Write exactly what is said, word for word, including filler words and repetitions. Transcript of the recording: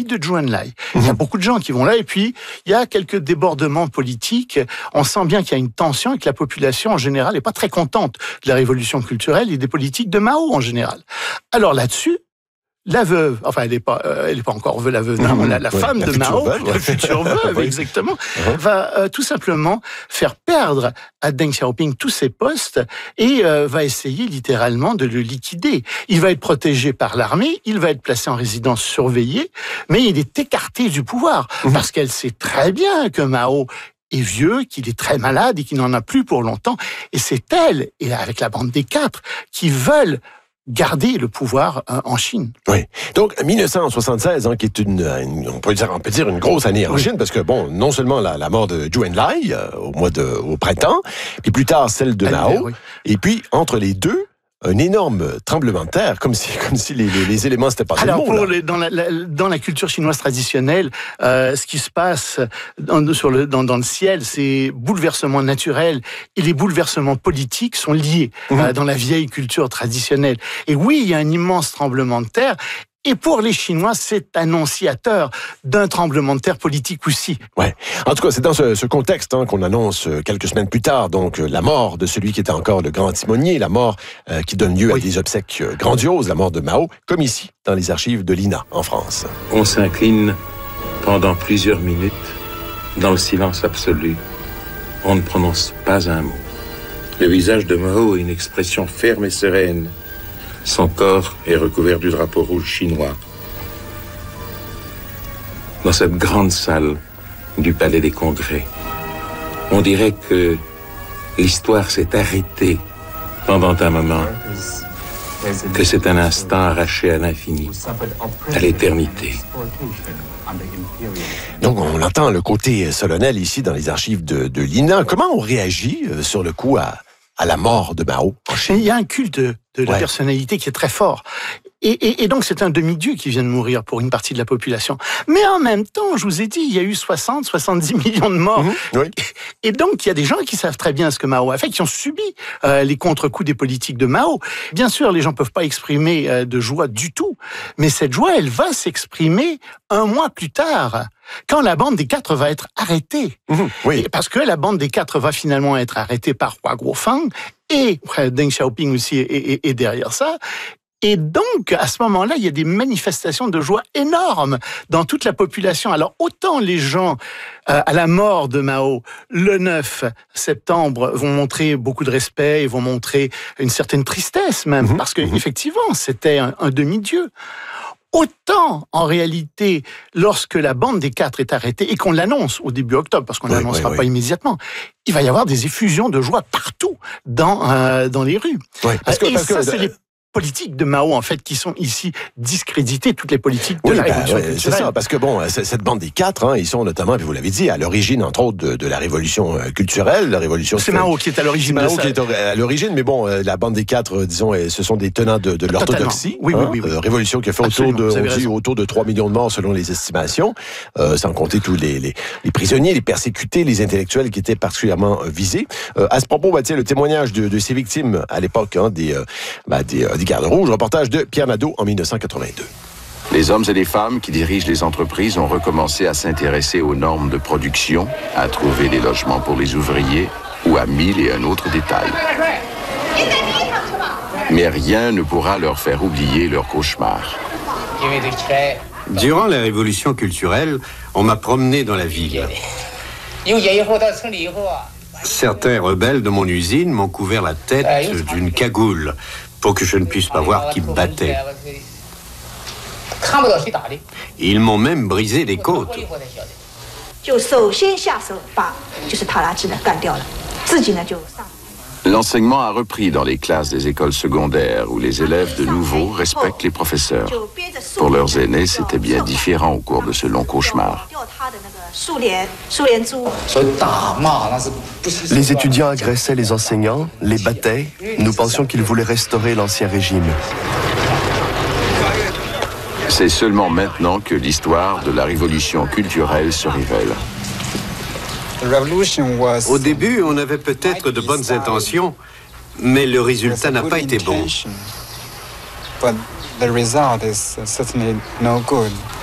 de Zhou Enlai. Il y a beaucoup de gens qui vont là, et puis il y a quelques débordements politiques. On sent bien qu'il y a une tension et que la population en général n'est pas très contente de la révolution culturelle et des politiques de Mao en général. Alors là-dessus, la veuve, enfin elle n'est pas, euh, elle est pas encore veuve, la veuve, non, la, la oui, femme la de Mao, veuve, la future veuve, oui. exactement, Uh-huh. va euh, tout simplement faire perdre à Deng Xiaoping tous ses postes et euh, va essayer littéralement de le liquider. Il va être protégé par l'armée, il va être placé en résidence surveillée, mais il est écarté du pouvoir uh-huh. parce qu'elle sait très bien que Mao est vieux, qu'il est très malade et qu'il n'en a plus pour longtemps. Et c'est elle, et avec la bande des quatre, qui veulent garder le pouvoir euh, en Chine. Oui. Donc, dix-neuf cent soixante-seize, hein, qui est une, une, on peut dire, on peut dire une grosse année en oui. Chine, parce que bon, non seulement la, la mort de Zhou Enlai euh, au mois de, au printemps, puis plus tard celle de Mao, oui. et puis entre les deux, un énorme tremblement de terre, comme si, comme si les, les, les éléments s'étaient passés. Alors, le monde, pour les, dans, la, la, dans la culture chinoise traditionnelle, euh, ce qui se passe dans, sur le, dans, dans le ciel, c'est bouleversements naturels et les bouleversements politiques sont liés mmh. euh, dans la vieille culture traditionnelle. Et oui, il y a un immense tremblement de terre. Et pour les Chinois, c'est annonciateur d'un tremblement de terre politique aussi. Ouais. En tout cas, c'est dans ce, ce contexte hein, qu'on annonce quelques semaines plus tard, donc la mort de celui qui était encore le grand timonier, la mort euh, qui donne lieu oui. à des obsèques grandioses, la mort de Mao, comme ici, dans les archives de l'I N A, en France. On s'incline pendant plusieurs minutes, dans le silence absolu. On ne prononce pas un mot. Le visage de Mao a une expression ferme et sereine. Son corps est recouvert du drapeau rouge chinois. Dans cette grande salle du Palais des Congrès, on dirait que l'histoire s'est arrêtée pendant un moment, que c'est un instant arraché à l'infini, à l'éternité. Donc, on entend le côté solennel ici dans les archives de, de l'I N A. Comment on réagit sur le coup à, à la mort de Mao en Chine? Il y a un culte de, de la ouais. personnalité qui est très fort. Et, et, et donc, c'est un demi-dieu qui vient de mourir pour une partie de la population. Mais en même temps, je vous ai dit, il y a eu soixante, soixante-dix millions de morts. Mmh, oui. Et, et donc, il y a des gens qui savent très bien ce que Mao a fait, qui ont subi euh, les contre-coups des politiques de Mao. Bien sûr, les gens ne peuvent pas exprimer euh, de joie du tout. Mais cette joie, elle va s'exprimer un mois plus tard, quand la bande des quatre va être arrêtée. Mmh, oui. Et parce que la bande des quatre va finalement être arrêtée par Hua Guofeng, et Deng Xiaoping aussi est, est, est derrière ça. Et donc, à ce moment-là, il y a des manifestations de joie énormes dans toute la population. Alors, autant les gens, euh, à la mort de Mao, le neuf septembre, vont montrer beaucoup de respect et vont montrer une certaine tristesse même, mmh, parce que mmh. effectivement, c'était un, un demi-dieu. Autant, en réalité, lorsque la bande des quatre est arrêtée et qu'on l'annonce au début octobre, parce qu'on ne oui, l'annoncera oui, pas oui. immédiatement, il va y avoir des effusions de joie partout dans, euh, dans les rues. Oui, parce que, et parce ça, que... c'est les politiques de Mao, en fait, qui sont ici discréditées, toutes les politiques de oui, la ben, révolution ouais, culturelle. C'est ça, parce que bon, cette bande des quatre, hein, ils sont notamment, puis vous l'avez dit, à l'origine, entre autres, de, de la révolution culturelle, la révolution... C'est Mao qui est à l'origine de Mao ça. qui est à l'origine, mais bon, la bande des quatre, disons, ce sont des tenants de, de l'orthodoxie. Oui, hein, oui, oui, oui. Euh, révolution qui a fait autour de, on dit, autour de trois millions de morts, selon les estimations, euh, sans compter tous les, les, les prisonniers, les persécutés, les intellectuels qui étaient particulièrement euh, visés. Euh, à ce propos, bah, tiens, le témoignage de, de ces victimes, à l'époque, hein, des, euh, bah, des, euh, des gardes rouges, reportage de Pierre Nadeau en dix-neuf cent quatre-vingt-deux. Les hommes et les femmes qui dirigent les entreprises ont recommencé à s'intéresser aux normes de production, à trouver des logements pour les ouvriers ou à mille et un autres détails. Mais rien ne pourra leur faire oublier leur cauchemar. Durant la révolution culturelle, on m'a promené dans la ville. Certains rebelles de mon usine m'ont couvert la tête d'une cagoule pour que je ne puisse pas voir qui me battait. Ils m'ont même brisé les côtes. L'enseignement a repris dans les classes des écoles secondaires où les élèves de nouveau respectent les professeurs. Pour leurs aînés, c'était bien différent au cours de ce long cauchemar. Les étudiants agressaient les enseignants, les battaient. Nous pensions qu'ils voulaient restaurer l'ancien régime. C'est seulement maintenant que l'histoire de la révolution culturelle se révèle. Au début, on avait peut-être de bonnes intentions, mais le résultat n'a pas été bon.